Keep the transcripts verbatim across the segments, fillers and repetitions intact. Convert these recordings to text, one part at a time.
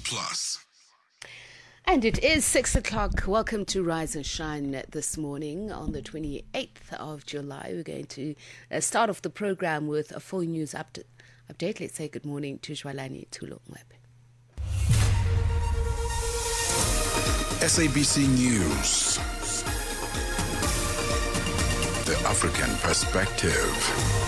Plus. And it is six o'clock. Welcome to Rise and Shine this morning on the twenty-eighth of July. We're going to uh, start off the program with a full news update. update. Let's say good morning to Jwalani Tulongwebe. S A B C News. The African Perspective.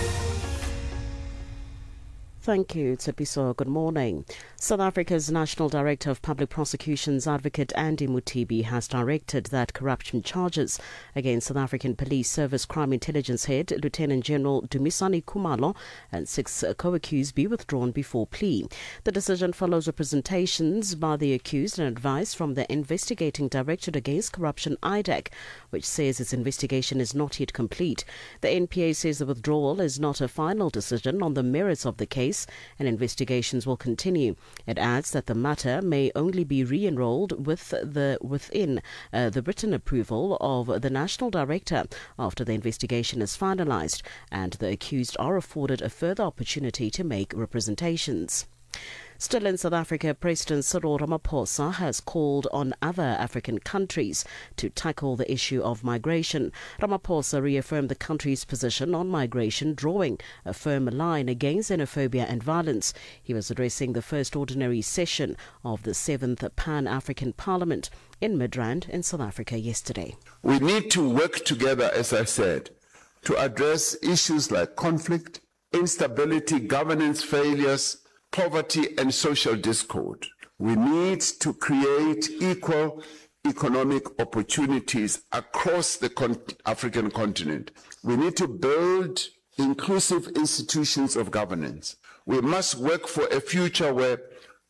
Thank you, Tsepiso. Good morning. South Africa's National Director of Public Prosecutions, Advocate Andy Mothibi, has directed that corruption charges against South African Police Service Crime Intelligence Head, Lieutenant General Dumisani Khumalo, and six co-accused be withdrawn before plea. The decision follows representations by the accused and advice from the Investigating Directorate Against Corruption, I D A C, which says its investigation is not yet complete. The N P A says the withdrawal is not a final decision on the merits of the case, and investigations will continue. It adds that the matter may only be re-enrolled with the, within uh, the written approval of the National Director after the investigation is finalised, and the accused are afforded a further opportunity to make representations. Still in South Africa, President Cyril Ramaphosa has called on other African countries to tackle the issue of migration. Ramaphosa reaffirmed the country's position on migration, drawing a firm line against xenophobia and violence. He was addressing the first ordinary session of the seventh Pan-African Parliament in Midrand in South Africa yesterday. We need to work together, as I said, to address issues like conflict, instability, governance failures, poverty and social discord. We need to create equal economic opportunities across the con- African continent. We need to build inclusive institutions of governance. We must work for a future where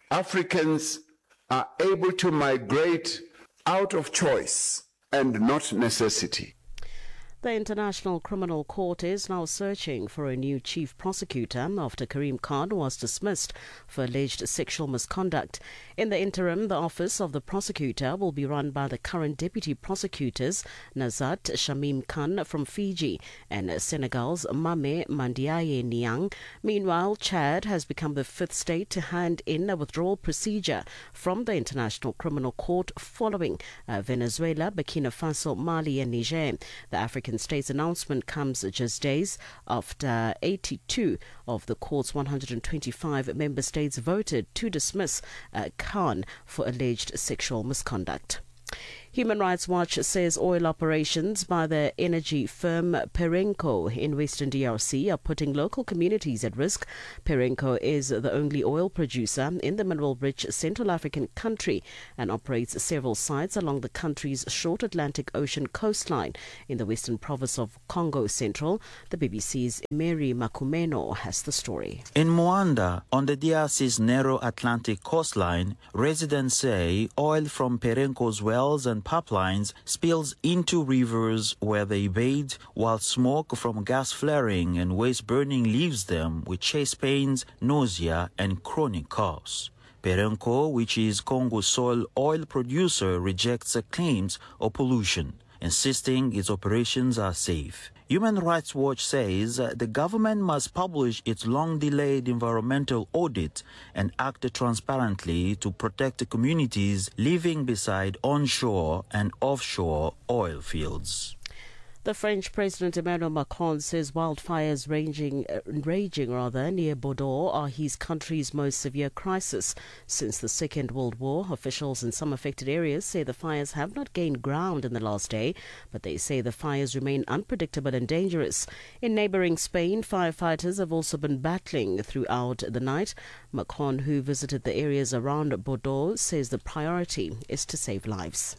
Africans are able to migrate out of choice and not necessity. The International Criminal Court is now searching for a new chief prosecutor after Karim Khan was dismissed for alleged sexual misconduct. In the interim, the office of the prosecutor will be run by the current deputy prosecutors, Nazat Shamim Khan from Fiji and Senegal's Mame Mandiaye Niang. Meanwhile, Chad has become the fifth state to hand in a withdrawal procedure from the International Criminal Court following uh, Venezuela, Burkina Faso, Mali and Niger. The African States announcement comes just days after eighty-two of the court's one hundred twenty-five member states voted to dismiss uh, Khan for alleged sexual misconduct. Human Rights Watch says oil operations by the energy firm Perenco in Western D R C are putting local communities at risk. Perenco is the only oil producer in the mineral-rich Central African country and operates several sites along the country's short Atlantic Ocean coastline in the western province of Congo Central. The B B C's Mary Makumeno has the story. In Moanda, on the D R C's narrow Atlantic coastline, residents say oil from Perenco's wells and pipelines spills into rivers where they bathe, while smoke from gas flaring and waste burning leaves them with chest pains, nausea and chronic coughs. Perenco, which is Congo's sole oil producer, rejects the claims of pollution, insisting its operations are safe. Human Rights Watch says the government must publish its long-delayed environmental audit and act transparently to protect the communities living beside onshore and offshore oil fields. The French President Emmanuel Macron says wildfires raging, uh, raging rather, near Bordeaux are his country's most severe crisis since the Second World War. Officials in some affected areas say the fires have not gained ground in the last day, but they say the fires remain unpredictable and dangerous. In neighbouring Spain, firefighters have also been battling throughout the night. Macron, who visited the areas around Bordeaux, says the priority is to save lives.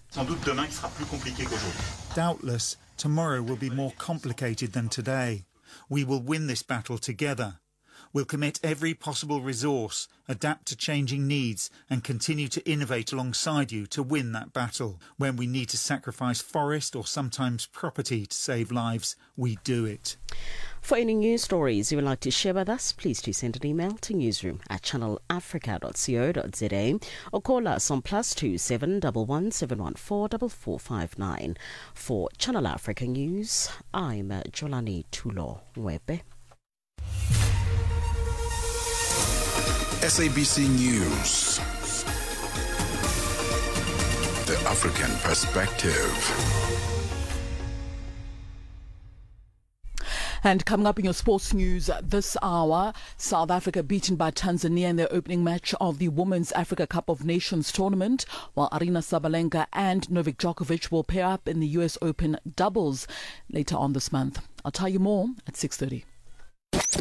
Doubtless, tomorrow will be more complicated than today. We will win this battle together. We'll commit every possible resource, adapt to changing needs and continue to innovate alongside you to win that battle. When we need to sacrifice forest or sometimes property to save lives, we do it. For any news stories you would like to share with us, please do send an email to newsroom at channel africa dot co dot za or call us on plus two seven one one seven one four four four five nine. For Channel Africa News, I'm Jolani Tulongwebe. S A B C News, African perspective. And coming up in your sports news this hour, South Africa beaten by Tanzania in their opening match of the Women's Africa Cup of Nations tournament, while Aryna Sabalenka and Novak Djokovic will pair up in the U S Open doubles later on this month. I'll tell you more at six thirty.